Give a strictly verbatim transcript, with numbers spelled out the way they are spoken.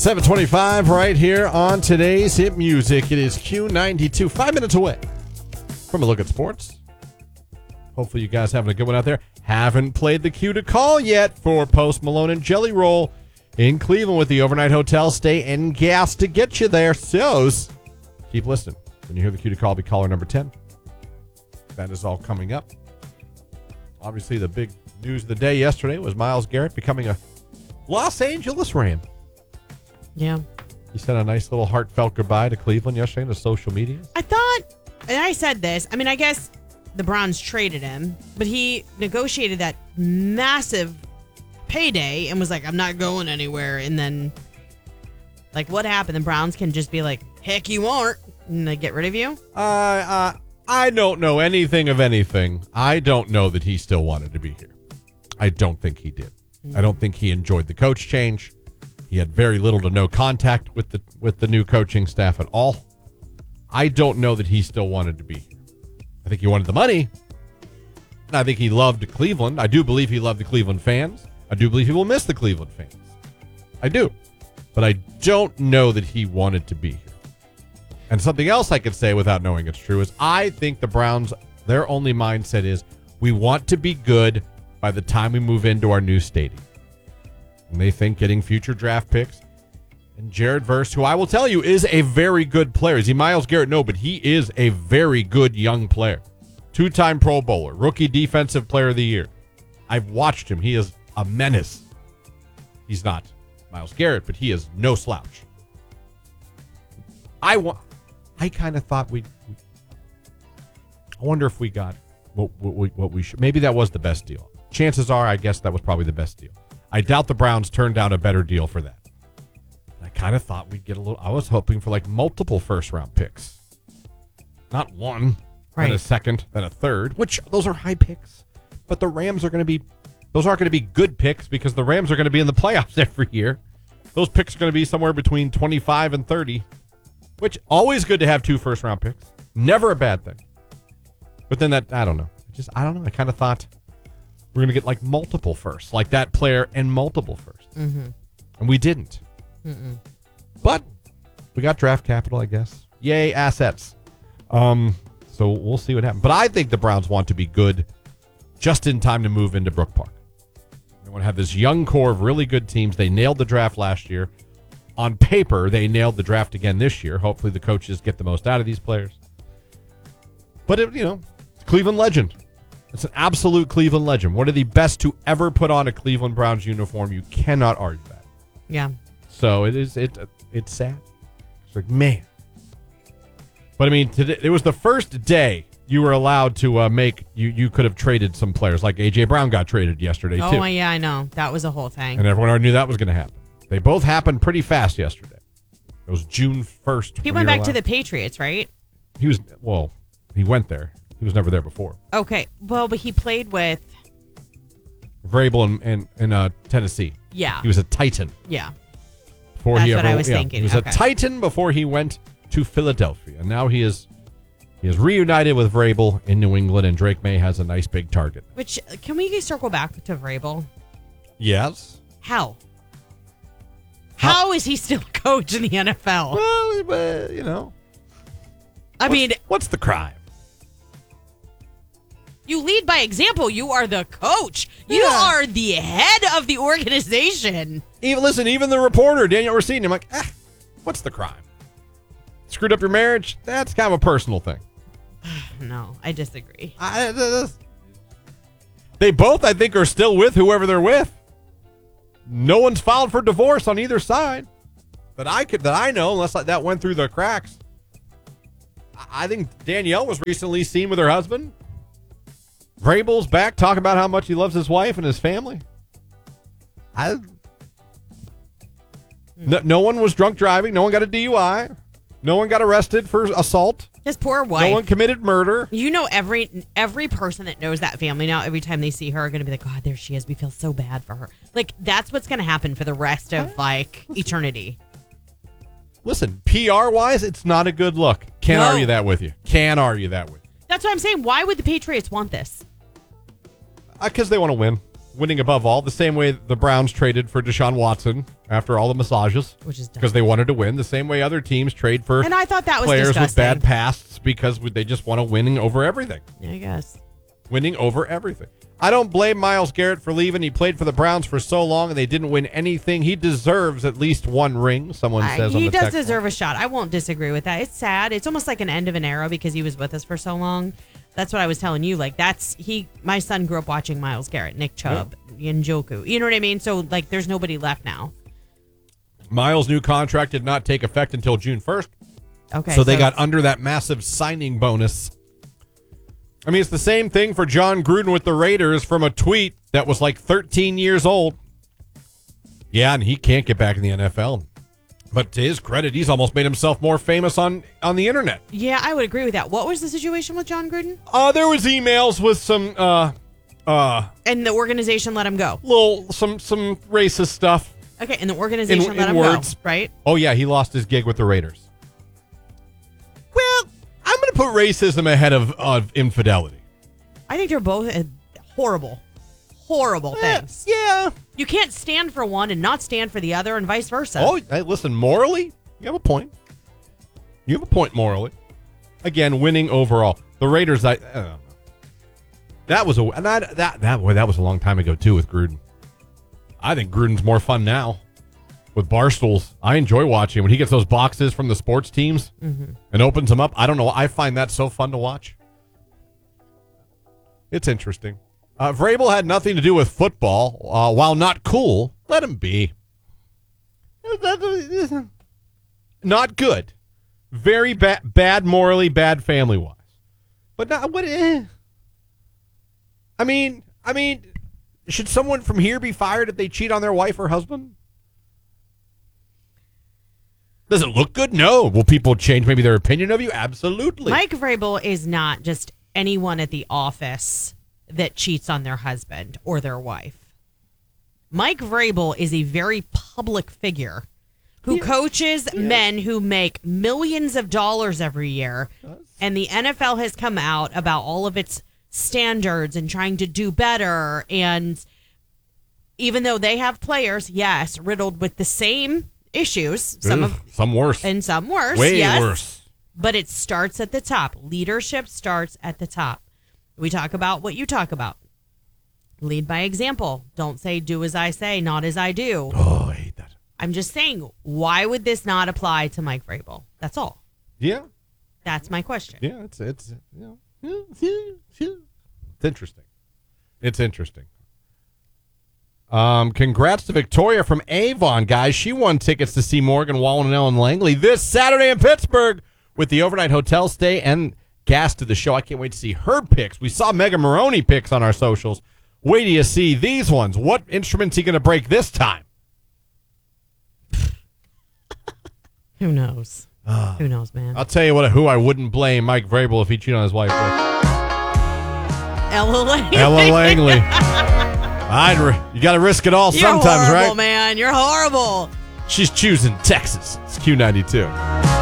seven twenty-five right here on today's Hit Music. It is Q ninety-two, five minutes away from a look at sports. Hopefully you guys having a good one out there. Haven't played the Q to call yet for Post Malone and Jelly Roll in Cleveland with the overnight hotel stay and gas to get you there. So keep listening. When you hear the Q to call, be caller number ten. That is all coming up. Obviously, the big news of the day yesterday was Myles Garrett becoming a Los Angeles Ram. Yeah. He sent a nice little heartfelt goodbye to Cleveland yesterday on social media. I thought, and I said this, I mean, I guess the Browns traded him, but he negotiated that massive payday and was like, I'm not going anywhere. And then, like, what happened? The Browns can just be like, heck, you aren't. And they get rid of you? Uh, uh, I don't know anything of anything. I don't know that he still wanted to be here. I don't think he did. Mm-hmm. I don't think he enjoyed the coach change. He had very little to no contact with the with the new coaching staff at all. I don't know that he still wanted to be here. I think he wanted the money. And I think he loved Cleveland. I do believe he loved the Cleveland fans. I do believe he will miss the Cleveland fans. I do. But I don't know that he wanted to be here. And something else I could say without knowing it's true is I think the Browns, their only mindset is we want to be good by the time we move into our new stadium. And they think getting future draft picks and Jared Verse, who I will tell you is a very good player. Is he Myles Garrett? No, but he is a very good young player. Two-time Pro Bowler, rookie defensive player of the year. I've watched him. He is a menace. He's not Myles Garrett, but he is no slouch. I wa- I kind of thought we'd, we I wonder if we got what, what, we, what we should. Maybe that was the best deal. Chances are, I guess that was probably the best deal. I doubt the Browns turned down a better deal for that. I kind of thought we'd get a little. I was hoping for like multiple first round picks, not one, right. Then a second, then a third. Which those are high picks, but the Rams are going to be. Those aren't going to be good picks because the Rams are going to be in the playoffs every year. Those picks are going to be somewhere between twenty-five and thirty, which always good to have two first round picks. Never a bad thing. But then that I don't know. Just I don't know. I kind of thought we're going to get like multiple firsts, like that player and multiple firsts, mm-hmm. and we didn't. Mm-mm. But we got draft capital, I guess. Yay, assets. Um, so we'll see what happens. But I think the Browns want to be good just in time to move into Brook Park. They want to have this young core of really good teams. They nailed the draft last year. On paper, they nailed the draft again this year. Hopefully the coaches get the most out of these players. But, it, you know, it's Cleveland legend. It's an absolute Cleveland legend. One of the best to ever put on a Cleveland Browns uniform. You cannot argue that. Yeah. So it is it it's sad. It's like, man. But I mean, today it was the first day you were allowed to uh, make you you could have traded some players, like A J Brown got traded yesterday oh, too. Oh yeah, I know. That was a whole thing. And everyone already knew that was going to happen. They both happened pretty fast yesterday. It was June first. He went back to the Patriots, right? He was well, he went there. He was never there before. Okay. Well, but he played with Vrabel in in, in uh, Tennessee. Yeah. He was a Titan. Yeah. Before That's he what ever, I was yeah, thinking. He was okay. a Titan before he went to Philadelphia. And now he is he is reunited with Vrabel in New England, and Drake May has a nice big target. Which, can we circle back to Vrabel? Yes. How? How, How is he still a coach in the N F L? Well, uh, you know. I what's, mean. What's the crime? You lead by example. You are the coach. You Yeah. are the head of the organization. Even listen, even the reporter, Daniel Orsini, I'm like, eh, what's the crime? Screwed up your marriage? That's kind of a personal thing. No, I disagree. I, uh, they both, I think, are still with whoever they're with. No one's filed for divorce on either side that I could that I know, unless that went through the cracks. I think Danielle was recently seen with her husband. Vrabel's back talking about how much he loves his wife and his family. I, no, no one was drunk driving. No one got a D U I. No one got arrested for assault. His poor wife. No one committed murder. You know, every every person that knows that family now, every time they see her, are going to be like, God, there she is. We feel so bad for her. Like, that's what's going to happen for the rest of, like, eternity. Listen, P R-wise, it's not a good look. Can't No. argue that with you. Can't argue that with you. That's what I'm saying. Why would the Patriots want this? Because uh, they want to win. winning above all, the same way the Browns traded for Deshaun Watson after all the massages, Which is dumb. because they wanted to win. The same way other teams trade for And I thought that was players disgusting. with bad pasts because they just want to win over everything. I guess. Winning over everything. I don't blame Myles Garrett for leaving. He played for the Browns for so long, and they didn't win anything. He deserves at least one ring, someone I- says on he the does text deserve line. a shot. I won't disagree with that. It's sad. It's almost like an end of an era because he was with us for so long. That's what I was telling you. Like, that's he. My son grew up watching Myles Garrett, Nick Chubb, Njoku. You know what I mean? So, like, there's nobody left now. Myles' new contract did not take effect until June first. Okay. So they got it's- under that massive signing bonus. I mean, it's the same thing for John Gruden with the Raiders from a tweet that was like thirteen years old. Yeah, and he can't get back in the N F L. But to his credit, he's almost made himself more famous on, on the internet. Yeah, I would agree with that. What was the situation with John Gruden? Uh, there was emails with some uh, uh, And the organization let him go. little some some racist stuff. Okay, and the organization In- let in him words. go, right? Oh, yeah, he lost his gig with the Raiders. Well, I'm going to put racism ahead of, of infidelity. I think they're both uh, horrible, horrible things. Yeah. You can't stand for one and not stand for the other and vice versa. Oh, hey, listen, morally, you have a point. You have a point morally. Again, winning overall. The Raiders, I, I don't know. That was a and I, that that boy, that was a long time ago too with Gruden. I think Gruden's more fun now with Barstools. I enjoy watching when he gets those boxes from the sports teams and opens them up. I don't know. I find that so fun to watch. It's interesting. Uh, Vrabel had nothing to do with football. Uh, while not cool, let him be. Not good. Very bad, bad morally, bad family wise. But not what? Eh. I mean, I mean, should someone from here be fired if they cheat on their wife or husband? Does it look good? No. Will people change maybe their opinion of you? Absolutely. Mike Vrabel is not just anyone at the office that cheats on their husband or their wife. Mike Vrabel is a very public figure who Yeah. coaches Yeah. men who make millions of dollars every year. And the N F L has come out about all of its standards and trying to do better. And even though they have players, yes, riddled with the same issues, some Ugh, of some worse. and some worse, Way yes. worse. But it starts at the top. Leadership starts at the top. We talk about what you talk about. Lead by example. Don't say do as I say, not as I do. Oh, I hate that. I'm just saying, why would this not apply to Mike Vrabel? That's all. Yeah. That's my question. Yeah, it's it's you know, it's interesting. It's interesting. Um, congrats to Victoria from Avon, guys. She won tickets to see Morgan Wallen and Ellen Langley this Saturday in Pittsburgh with the overnight hotel stay and gas to the show. I can't wait to see her picks. We saw Mega Maroney picks on our socials. Wait till you see these ones. What instrument's he going to break this time? Who knows? Who knows, man? I'll tell you what. Who I wouldn't blame Mike Vrabel if he cheated on his wife with. Ella Langley. Ella Langley. I'd ri- you got to risk it all You're sometimes, horrible, right? man. You're horrible. She's choosing Texas. It's Q ninety-two.